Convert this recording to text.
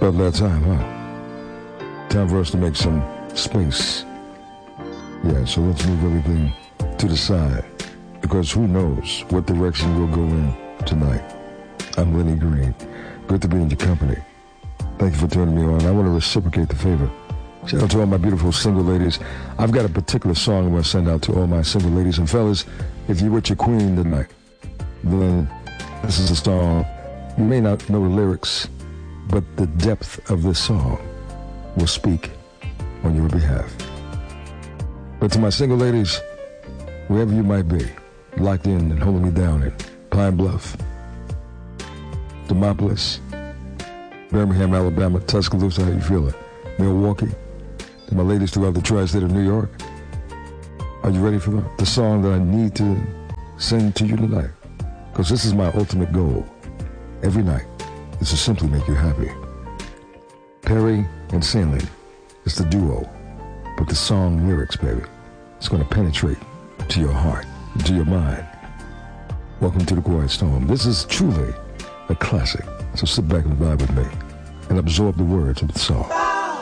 About that time, huh? Time for us to make some space. Yeah, so let's move everything to the side, because who knows what direction we'll go in tonight. I'm Lenny Green. Good to be in your company. Thank you for turning me on. I want to reciprocate the favor. Shout out to all my beautiful single ladies. I've got a particular song I want to send out to all my single ladies and fellas. If you're with your queen tonight, then this is a song. You may not know the lyrics, but the depth of this song will speak on your behalf. But to my single ladies, wherever you might be, locked in and holding me down in Pine Bluff, Demopolis, Birmingham, Alabama, Tuscaloosa, how you feeling? Milwaukee, to my ladies throughout the tri-state of New York, are you ready for the song that I need to sing to you tonight? Because this is my ultimate goal every night, is to simply make you happy. Perry and Stanley is the duo, but the song lyrics, baby, it's going to penetrate to your heart, to your mind. Welcome to the Quiet Storm. This is truly a classic, so sit back and vibe with me and absorb the words of the song.